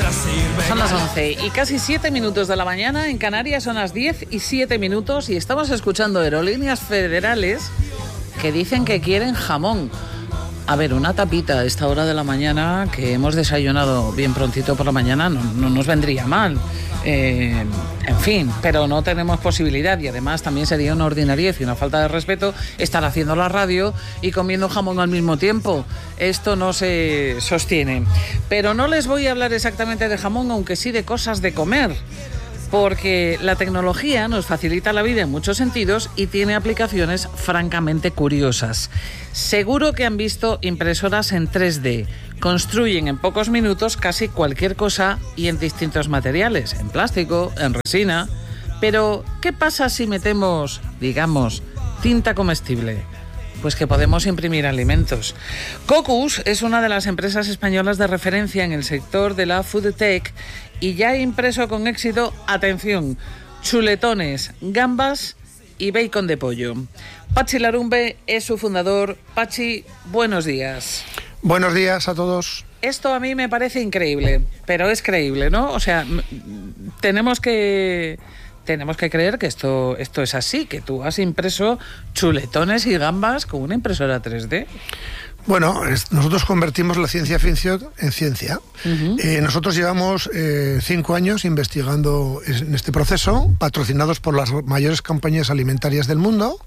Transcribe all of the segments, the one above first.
Son las 11 y casi 7 minutos de la mañana. En Canarias son las 10 y 7 minutos y estamos escuchando Aerolíneas Federales que dicen que quieren jamón. A ver, una tapita a esta hora de la mañana, que hemos desayunado bien prontito por la mañana, no nos vendría mal. En fin, pero no tenemos posibilidad y además también sería una ordinariez y una falta de respeto estar haciendo la radio y comiendo jamón al mismo tiempo. Esto no se sostiene. Pero no les voy a hablar exactamente de jamón, aunque sí de cosas de comer. Porque la tecnología nos facilita la vida en muchos sentidos y tiene aplicaciones francamente curiosas. Seguro que han visto impresoras en 3D. Construyen en pocos minutos casi cualquier cosa y en distintos materiales, en plástico, en resina. Pero, ¿qué pasa si metemos, digamos, tinta comestible? Pues que podemos imprimir alimentos. Cocus es una de las empresas españolas de referencia en el sector de la food tech y ya ha impreso con éxito, atención, chuletones, gambas y bacon de pollo. Pachi Larumbe es su fundador. Pachi, buenos días. Buenos días a todos. Esto a mí me parece increíble, pero es creíble, ¿no? O sea, tenemos que creer que esto es así, que tú has impreso chuletones y gambas con una impresora 3D. Bueno, nosotros convertimos la ciencia ficción en ciencia. Uh-huh. Nosotros llevamos 5 años investigando en este proceso, patrocinados por las mayores compañías alimentarias del mundo,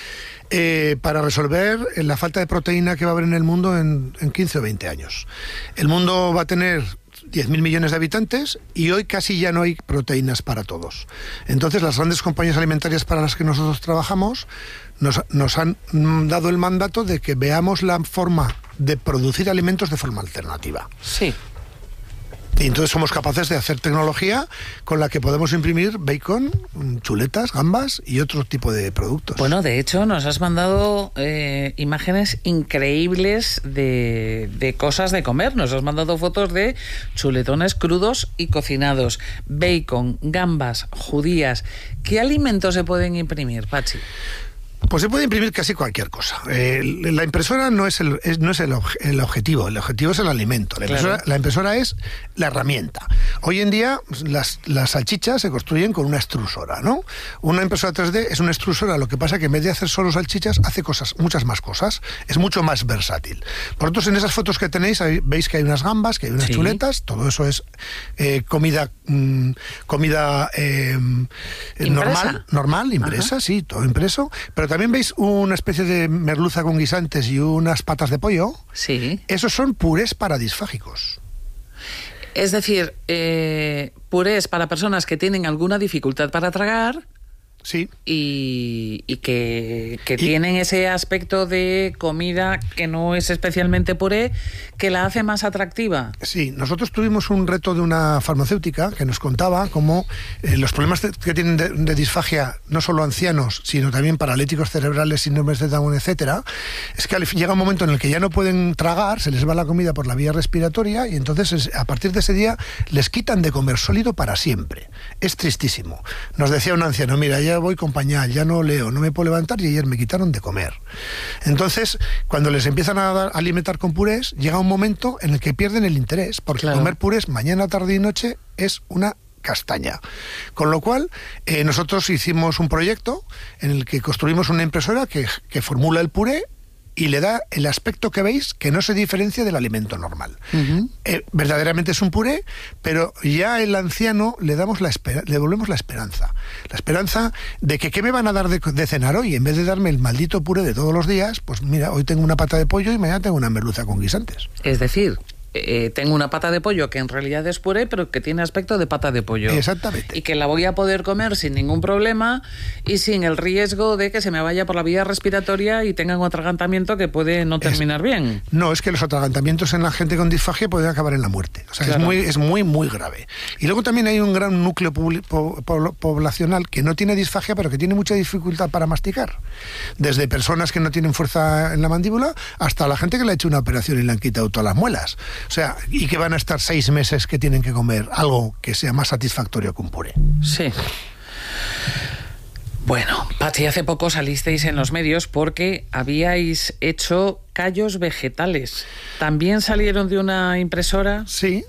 para resolver la falta de proteína que va a haber en el mundo en 15 o 20 años. El mundo va a tener 10.000 millones de habitantes y hoy casi ya no hay proteínas para todos. Entonces las grandes compañías alimentarias para las que nosotros trabajamos nos han dado el mandato de que veamos la forma de producir alimentos de forma alternativa. Sí. Y entonces somos capaces de hacer tecnología con la que podemos imprimir bacon, chuletas, gambas y otro tipo de productos. Bueno, de hecho nos has mandado imágenes increíbles de cosas de comer. Nos has mandado fotos de chuletones crudos y cocinados, bacon, gambas, judías. ¿Qué alimentos se pueden imprimir, Pachi? Pues se puede imprimir casi cualquier cosa. La impresora no es el objetivo. El objetivo es el alimento. La impresora es la herramienta. Hoy en día las salchichas se construyen con una extrusora, ¿no? Una impresora 3D es una extrusora. Lo que pasa es que en vez de hacer solo salchichas, hace muchas más cosas. Es mucho más versátil. Vosotros en esas fotos que tenéis veis que hay unas gambas, que hay unas chuletas. Todo eso es comida normal, impresa. Ajá. Sí, todo impreso. Pero también veis una especie de merluza con guisantes y unas patas de pollo. Sí. Esos son purés paradisfágicos. Es decir, purés para personas que tienen alguna dificultad para tragar. Sí. Y que tienen ese aspecto de comida que no es especialmente puré, que la hace más atractiva. Sí, nosotros tuvimos un reto de una farmacéutica que nos contaba cómo los problemas que tienen de disfagia, no solo ancianos, sino también paralíticos cerebrales, síndromes de Down, etcétera, es que llega un momento en el que ya no pueden tragar, se les va la comida por la vía respiratoria y entonces a partir de ese día les quitan de comer sólido para siempre. Es tristísimo. Nos decía un anciano, mira, ya voy con pañal, ya no leo, no me puedo levantar y ayer me quitaron de comer. Entonces, cuando les empiezan a alimentar con purés, llega un momento en el que pierden el interés, porque claro, comer purés mañana, tarde y noche es una castaña. Con lo cual, nosotros hicimos un proyecto en el que construimos una impresora que formula el puré y le da el aspecto que veis, que no se diferencia del alimento normal. Uh-huh. Verdaderamente es un puré, pero ya el anciano le devolvemos la esperanza. La esperanza de que ¿qué me van a dar de cenar hoy? En vez de darme el maldito puré de todos los días, pues mira, hoy tengo una pata de pollo y mañana tengo una merluza con guisantes. Es decir, tengo una pata de pollo que en realidad es puré, pero que tiene aspecto de pata de pollo. Exactamente. Y que la voy a poder comer sin ningún problema y sin el riesgo de que se me vaya por la vía respiratoria y tenga un atragantamiento que puede no terminar bien. No, es que los atragantamientos en la gente con disfagia pueden acabar en la muerte. O sea, claro, es muy, muy grave. Y luego también hay un gran núcleo poblacional que no tiene disfagia, pero que tiene mucha dificultad para masticar. Desde personas que no tienen fuerza en la mandíbula hasta la gente que le ha hecho una operación y le han quitado todas las muelas. O sea, y que van a estar 6 meses que tienen que comer algo que sea más satisfactorio que un puré. Sí. Bueno, Pachi, hace poco salisteis en los medios porque habíais hecho callos vegetales. ¿También salieron de una impresora? Sí.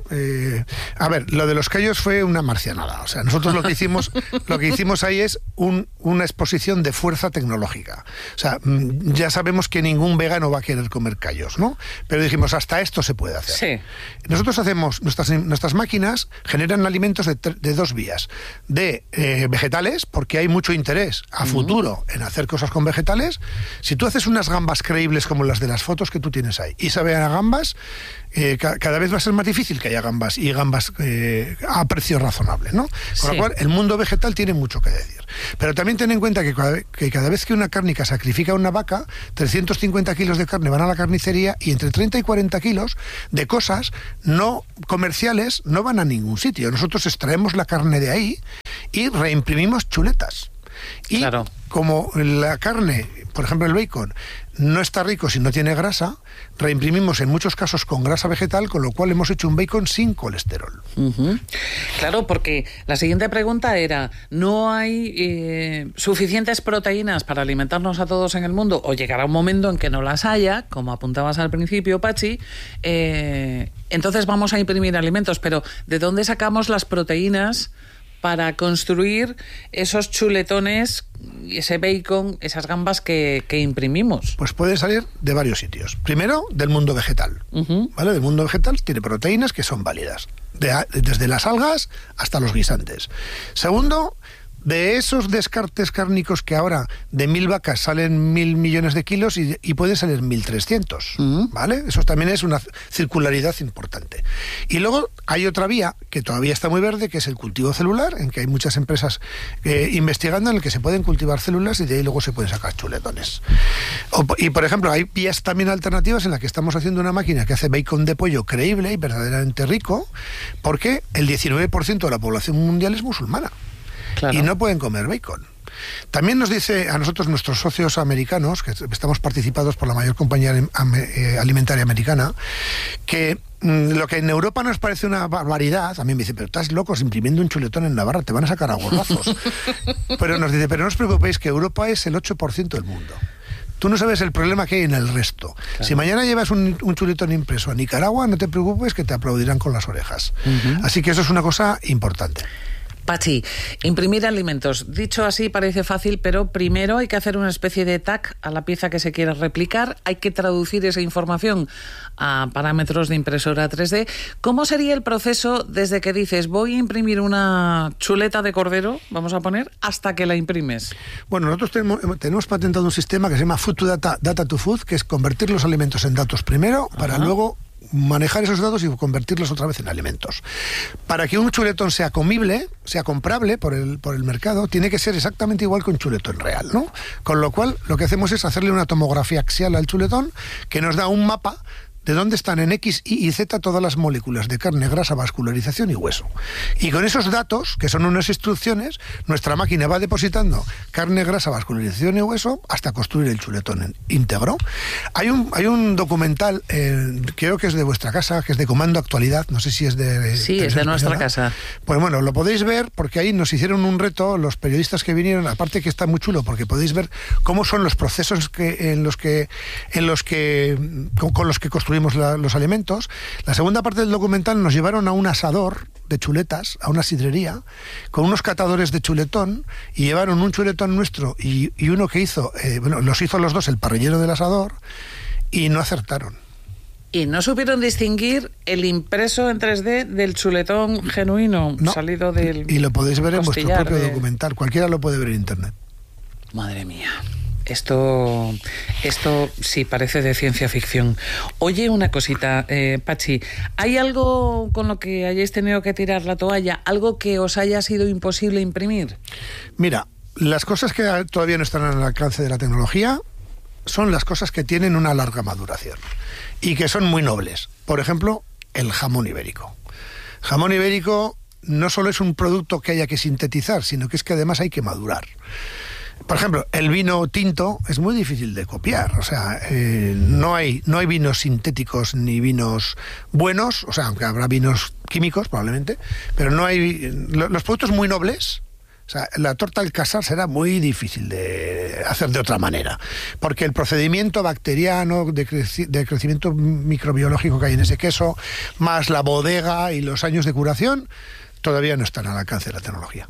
A ver, lo de los callos fue una marcianada. O sea, nosotros lo que hicimos ahí es una exposición de fuerza tecnológica. O sea, ya sabemos que ningún vegano va a querer comer callos, ¿no? Pero dijimos, hasta esto se puede hacer. Sí. Nosotros hacemos, nuestras máquinas generan alimentos de dos vías. De vegetales, porque hay mucho interés a futuro en hacer cosas con vegetales. Si tú haces unas gambas creíbles como las de las fotos que tú tienes ahí y saben a gambas, cada vez va a ser más difícil que haya gambas y gambas a precio razonable, ¿no? Con lo cual, el mundo vegetal tiene mucho que decir. Pero también ten en cuenta que cada vez que una cárnica sacrifica a una vaca, 350 kilos de carne van a la carnicería y entre 30 y 40 kilos de cosas no comerciales no van a ningún sitio. Nosotros extraemos la carne de ahí y reimprimimos chuletas. Y como la carne, por ejemplo el bacon, no está rico si no tiene grasa, reimprimimos en muchos casos con grasa vegetal, con lo cual hemos hecho un bacon sin colesterol. Claro, porque la siguiente pregunta era, ¿no hay suficientes proteínas para alimentarnos a todos en el mundo? O llegará un momento en que no las haya, como apuntabas al principio, Pachi, entonces vamos a imprimir alimentos, pero ¿de dónde sacamos las proteínas para construir esos chuletones, ese bacon, esas gambas que imprimimos? Pues pueden salir de varios sitios. Primero, del mundo vegetal. ¿Vale? Del mundo vegetal tiene proteínas que son válidas, desde las algas hasta los guisantes. Segundo, de esos descartes cárnicos que ahora de 1.000 vacas salen 1.000 millones de kilos y pueden salir 1.300, ¿vale? Eso también es una circularidad importante. Y luego hay otra vía que todavía está muy verde, que es el cultivo celular, en que hay muchas empresas investigando en el que se pueden cultivar células y de ahí luego se pueden sacar chuletones. Y por ejemplo, hay vías también alternativas en las que estamos haciendo una máquina que hace bacon de pollo creíble y verdaderamente rico, porque el 19% de la población mundial es musulmana. Claro. Y no pueden comer bacon. También nos dice a nosotros nuestros socios americanos, que estamos participados por la mayor compañía alimentaria americana, que lo que en Europa nos parece una barbaridad, a mí me dice, pero estás locos imprimiendo un chuletón en Navarra, te van a sacar a gorrazos. Pero nos dice, pero no os preocupéis que Europa es el 8% del mundo. Tú no sabes el problema que hay en el resto. Claro. Si mañana llevas un chuletón impreso a Nicaragua, no te preocupes que te aplaudirán con las orejas. Así que eso es una cosa importante. Pachi, imprimir alimentos. Dicho así parece fácil, pero primero hay que hacer una especie de tag a la pieza que se quiere replicar. Hay que traducir esa información a parámetros de impresora 3D. ¿Cómo sería el proceso desde que dices voy a imprimir una chuleta de cordero, vamos a poner, hasta que la imprimes? Bueno, nosotros tenemos patentado un sistema que se llama Food to Data, Data to Food, que es convertir los alimentos en datos primero para luego manejar esos datos y convertirlos otra vez en alimentos. Para que un chuletón sea comible, sea comprable por el mercado, tiene que ser exactamente igual que un chuletón real, ¿no? Con lo cual, lo que hacemos es hacerle una tomografía axial al chuletón que nos da un mapa de dónde están en X, Y y Z todas las moléculas de carne, grasa, vascularización y hueso. Y con esos datos, que son unas instrucciones, nuestra máquina va depositando carne, grasa, vascularización y hueso hasta construir el chuletón íntegro. Hay un documental, creo que es de vuestra casa, que es de Comando Actualidad, no sé si es de... Sí, es de nuestra casa. Pues bueno, lo podéis ver porque ahí nos hicieron un reto los periodistas que vinieron, aparte que está muy chulo porque podéis ver cómo son los procesos con los que construimos los alimentos. La segunda parte del documental nos llevaron a un asador de chuletas, a una sidrería, con unos catadores de chuletón, y llevaron un chuletón nuestro y uno que hizo, los hizo los dos el parrillero del asador, y no acertaron. ¿Y no supieron distinguir el impreso en 3D del chuletón genuino salido del y lo podéis ver en vuestro propio documental, cualquiera lo puede ver en internet. Madre mía. Esto sí parece de ciencia ficción. Oye, una cosita, Pachi, ¿hay algo con lo que hayáis tenido que tirar la toalla? ¿Algo que os haya sido imposible imprimir? Mira, las cosas que todavía no están al alcance de la tecnología son las cosas que tienen una larga maduración y que son muy nobles. Por ejemplo, el jamón ibérico. Jamón ibérico no solo es un producto que haya que sintetizar, sino que es que además hay que madurar. Por ejemplo, el vino tinto es muy difícil de copiar, o sea, no hay vinos sintéticos ni vinos buenos, o sea, aunque habrá vinos químicos probablemente, pero no hay... Los productos muy nobles O sea, la torta al casar será muy difícil de hacer de otra manera, porque el procedimiento bacteriano de crecimiento microbiológico que hay en ese queso, más la bodega y los años de curación, todavía no están al alcance de la tecnología.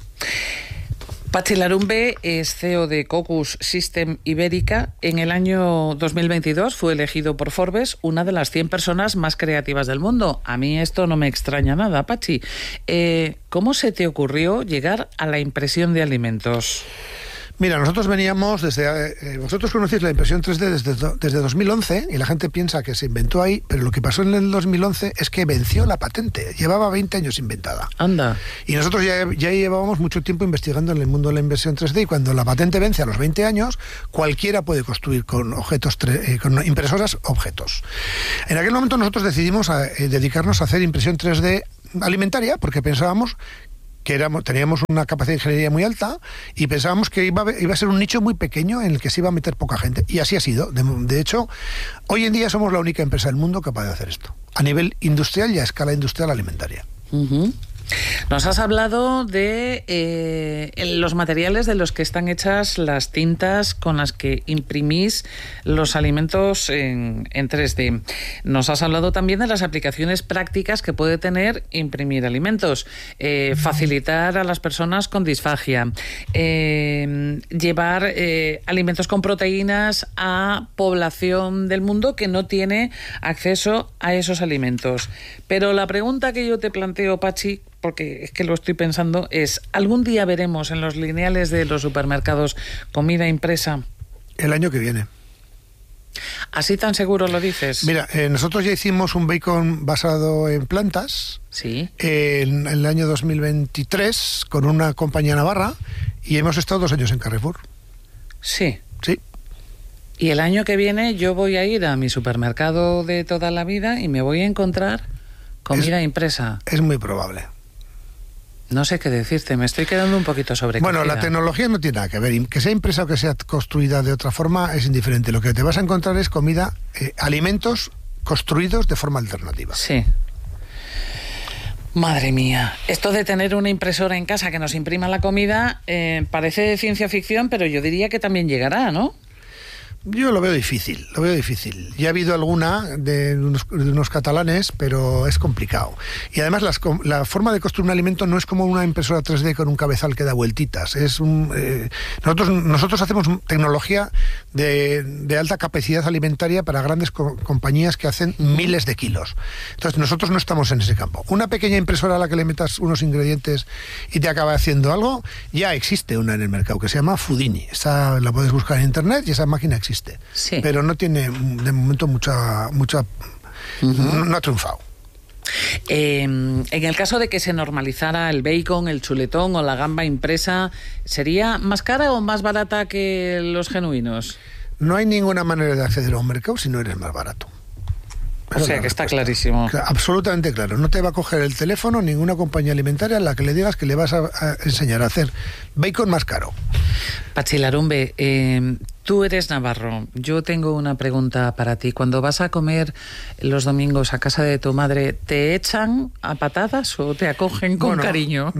Patxi Larumbe es CEO de Cocus System Ibérica. En el año 2022 fue elegido por Forbes una de las 100 personas más creativas del mundo. A mí esto no me extraña nada, Patxi. ¿Cómo se te ocurrió llegar a la impresión de alimentos? Mira, nosotros veníamos desde... vosotros conocéis la impresión 3D desde 2011 y la gente piensa que se inventó ahí, pero lo que pasó en el 2011 es que venció la patente. Llevaba 20 años inventada. Anda. Y nosotros ya llevábamos mucho tiempo investigando en el mundo de la impresión 3D y cuando la patente vence a los 20 años, cualquiera puede construir con con impresoras objetos. En aquel momento nosotros decidimos dedicarnos a hacer impresión 3D alimentaria porque pensábamos que teníamos una capacidad de ingeniería muy alta y pensábamos que iba a ser un nicho muy pequeño en el que se iba a meter poca gente. Y así ha sido. De hecho, hoy en día somos la única empresa del mundo capaz de hacer esto, a nivel industrial y a escala industrial alimentaria. Uh-huh. Nos has hablado de los materiales de los que están hechas las tintas con las que imprimís los alimentos en 3D. Nos has hablado también de las aplicaciones prácticas que puede tener imprimir alimentos, facilitar a las personas con disfagia, llevar alimentos con proteínas a población del mundo que no tiene acceso a esos alimentos. Pero la pregunta que yo te planteo, Patxi, porque es que lo estoy pensando, es ¿algún día veremos en los lineales de los supermercados comida impresa? El año que viene. ¿Así tan seguro lo dices? Mira, nosotros ya hicimos un bacon basado en plantas. Sí. En el año 2023 con una compañía navarra y hemos estado 2 años en Carrefour. Sí. Sí. Y el año que viene yo voy a ir a mi supermercado de toda la vida y me voy a encontrar comida impresa. Es muy probable. No sé qué decirte, me estoy quedando un poquito sobrecogida. Bueno, la tecnología no tiene nada que ver. Que sea impresa o que sea construida de otra forma es indiferente. Lo que te vas a encontrar es comida, alimentos construidos de forma alternativa. Sí. Madre mía, esto de tener una impresora en casa que nos imprima la comida parece ciencia ficción, pero yo diría que también llegará, ¿no? Yo lo veo difícil, Ya ha habido alguna de unos catalanes, pero es complicado. Y además la forma de construir un alimento no es como una impresora 3D con un cabezal que da vueltitas. Nosotros hacemos tecnología de alta capacidad alimentaria para grandes compañías que hacen miles de kilos. Entonces nosotros no estamos en ese campo. Una pequeña impresora a la que le metas unos ingredientes y te acaba haciendo algo, ya existe una en el mercado que se llama Foodini. Esa la puedes buscar en internet y esa máquina existe. Sí. Pero no tiene de momento mucha no ha triunfado. En el caso de que se normalizara el bacon, el chuletón o la gamba impresa, ¿sería más cara o más barata que los genuinos? No hay ninguna manera de acceder a un mercado si no eres más barato. O sea que está clarísimo. Absolutamente claro. No te va a coger el teléfono ninguna compañía alimentaria a la que le digas que le vas a enseñar a hacer bacon más caro. Patxi Larumbe, tú eres navarro. Yo tengo una pregunta para ti. Cuando vas a comer los domingos a casa de tu madre, ¿te echan a patadas o te acogen con cariño?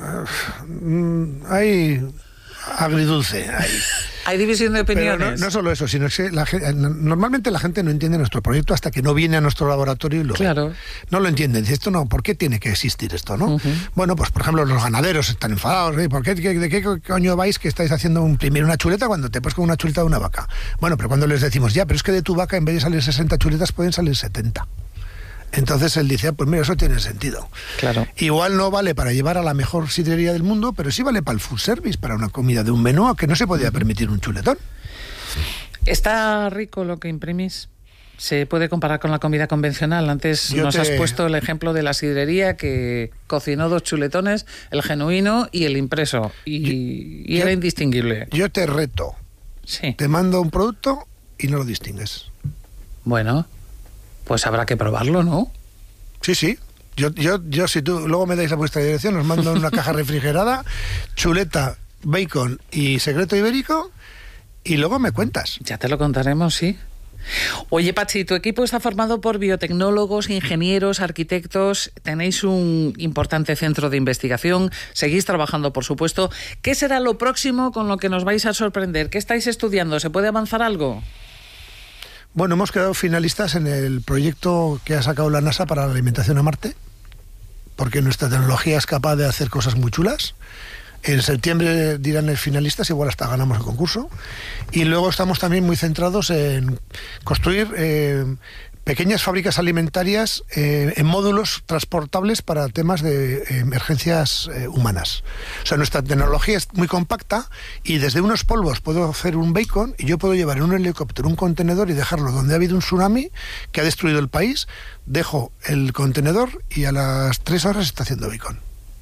Hay agridulce ahí. Hay división de opiniones. Pero no solo eso, sino que normalmente la gente no entiende nuestro proyecto hasta que no viene a nuestro laboratorio y lo ve. No lo entienden. Dice, esto no, ¿por qué tiene que existir esto, no? Uh-huh. Bueno, pues por ejemplo, los ganaderos están enfadados. ¿De qué coño vais que estáis haciendo imprimir una chuleta cuando te pones con una chuleta de una vaca? Bueno, pero cuando les decimos, ya, pero es que de tu vaca en vez de salir 60 chuletas pueden salir 70. Entonces él dice, pues mira, eso tiene sentido. Claro. Igual no vale para llevar a la mejor sidrería del mundo, pero sí vale para el food service, para una comida de un menú que no se podía permitir un chuletón. ¿Está rico lo que imprimís? ¿Se puede comparar con la comida convencional? Antes has puesto el ejemplo de la sidrería que cocinó 2 chuletones, el genuino y el impreso, y era indistinguible. Yo te reto. Sí. Te mando un producto y no lo distingues. Bueno, pues habrá que probarlo, ¿no? Sí. Yo si tú luego me dais a vuestra dirección, os mando una caja refrigerada, chuleta, bacon y secreto ibérico, y luego me cuentas. Ya te lo contaremos, sí. Oye, Patxi, tu equipo está formado por biotecnólogos, ingenieros, arquitectos. Tenéis un importante centro de investigación. Seguís trabajando, por supuesto. ¿Qué será lo próximo con lo que nos vais a sorprender? ¿Qué estáis estudiando? ¿Se puede avanzar algo? Bueno, hemos quedado finalistas en el proyecto que ha sacado la NASA para la alimentación a Marte, porque nuestra tecnología es capaz de hacer cosas muy chulas. En septiembre dirán el finalistas, igual hasta ganamos el concurso. Y luego estamos también muy centrados en construir pequeñas fábricas alimentarias en módulos transportables para temas de emergencias humanas. O sea, nuestra tecnología es muy compacta y desde unos polvos puedo hacer un bacon y yo puedo llevar en un helicóptero un contenedor y dejarlo donde ha habido un tsunami que ha destruido el país. Dejo el contenedor y a las 3 horas está haciendo bacon.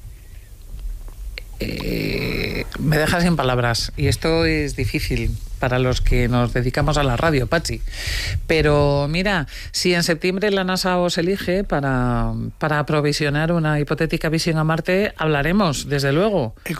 Me dejas sin palabras y esto es difícil para los que nos dedicamos a la radio, Patxi. Pero mira, si en septiembre la NASA os elige para aprovisionar una hipotética misión a Marte, hablaremos, desde luego.